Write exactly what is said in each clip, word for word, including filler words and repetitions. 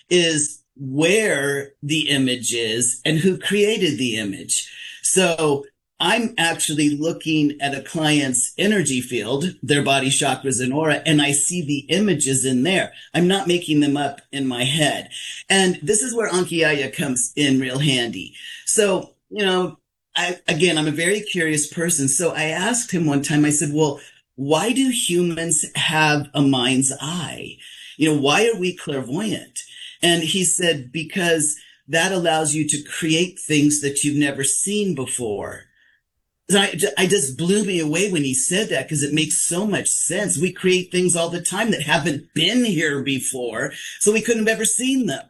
is where the image is and who created the image. So I'm actually looking at a client's energy field, their body chakras and aura, and I see the images in there. I'm not making them up in my head. And this is where Ankiaya comes in real handy. So, you know, I, again, I'm a very curious person. So I asked him one time, I said, well, why do humans have a mind's eye? You know, why are we clairvoyant? And he said, because that allows you to create things that you've never seen before. I, I just blew me away when he said that because it makes so much sense. We create things all the time that haven't been here before, so we couldn't have ever seen them.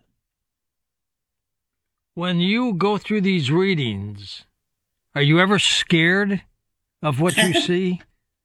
When you go through these readings, are you ever scared of what you see?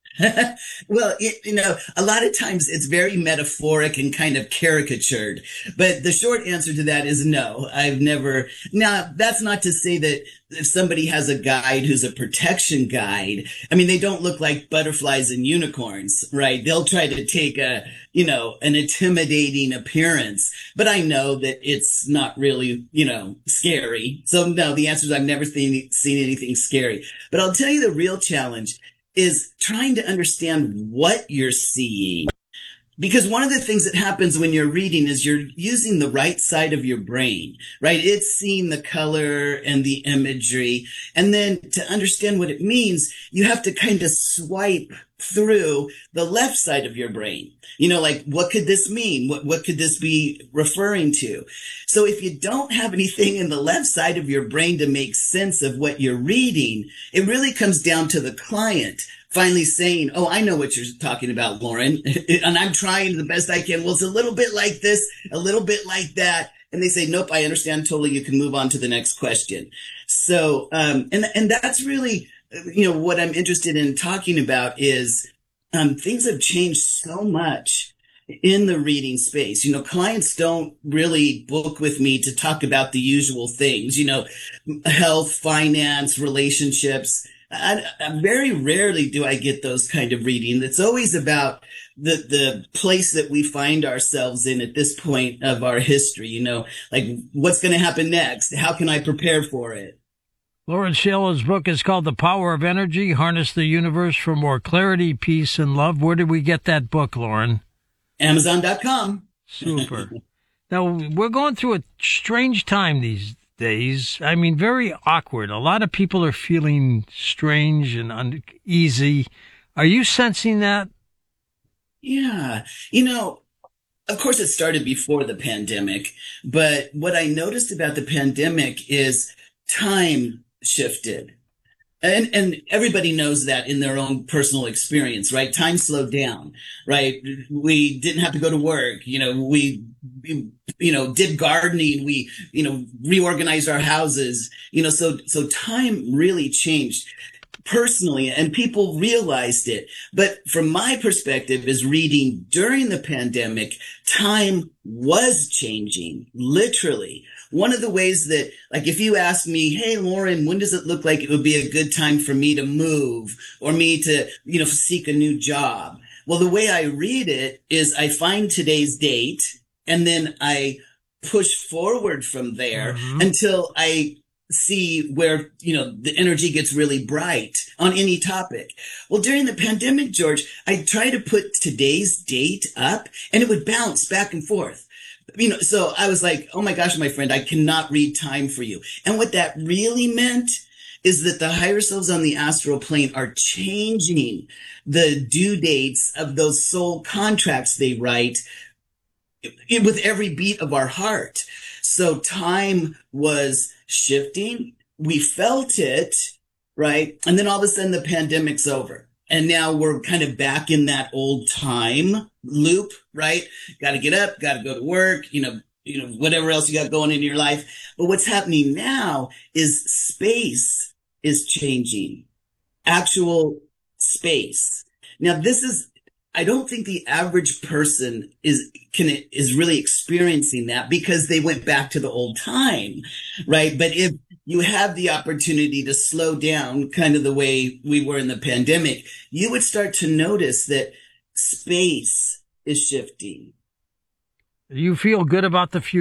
Well, it, you know, a lot of times it's very metaphoric and kind of caricatured, but the short answer to that is no, I've never. Now, that's not to say that if somebody has a guide who's a protection guide, I mean, they don't look like butterflies and unicorns, right? They'll try to take a, you know, an intimidating appearance, but I know that it's not really, you know, scary. So no, the answer is I've never seen, seen anything scary, but I'll tell you the real challenge is trying to understand what you're seeing. Because one of the things that happens when you're reading is you're using the right side of your brain, right? It's seeing the color and the imagery. And then to understand what it means, you have to kind of swipe through the left side of your brain. You know, like, what could this mean? What, what could this be referring to? So if you don't have anything in the left side of your brain to make sense of what you're reading, it really comes down to the client finally saying, oh, I know what you're talking about, Lauren. And I'm trying the best I can. Well, it's a little bit like this, a little bit like that. And they say, nope, I understand totally. You can move on to the next question. So, um, and, and that's really, you know, what I'm interested in talking about is, um, things have changed so much in the reading space. You know, clients don't really book with me to talk about the usual things, you know, health, finance, relationships. I, I very rarely do I get those kind of reading. It's always about the, the place that we find ourselves in at this point of our history, you know, like what's going to happen next? How can I prepare for it? Lauren Shailer's book is called The Power of Energy, Harness the Universe for More Clarity, Peace, and Love. Where did we get that book, Lauren? Amazon dot com. Super. Now, we're going through a strange time these days. I mean, very awkward. A lot of people are feeling strange and uneasy. Are you sensing that? Yeah. You know, of course, it started before the pandemic, but what I noticed about the pandemic is time shifted. And, and everybody knows that in their own personal experience, right? Time slowed down, right? We didn't have to go to work. You know, we, you know, did gardening. We, you know, reorganized our houses, you know, so, so time really changed personally, and people realized it. But from my perspective as reading during the pandemic, time was changing, literally. One of the ways that, like, if you ask me, hey, Lauren, when does it look like it would be a good time for me to move or me to, you know, seek a new job? Well, the way I read it is I find today's date and then I push forward from there mm-hmm. until I see where, you know, the energy gets really bright on any topic. Well, during the pandemic, George, I try to put today's date up and it would bounce back and forth. You know, so I was like, oh my gosh, my friend, I cannot read time for you. And what that really meant is that the higher selves on the astral plane are changing the due dates of those soul contracts they write with every beat of our heart. So time was shifting. We felt it, right? And then all of a sudden the pandemic's over. And now we're kind of back in that old time loop, right? Got to get up, got to go to work, you know, you know, whatever else you got going in your life. But what's happening now is space is changing. Actual space. Now, this is, I don't think the average person is, can, is really experiencing that because they went back to the old time, right? But if you have the opportunity to slow down kind of the way we were in the pandemic, you would start to notice that space is shifting. You feel good about the future?